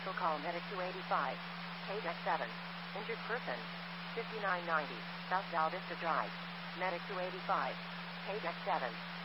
Special call Medic 285. Page X7. Injured person. 5990. South Val Vista Drive. Medic 285. Page X7.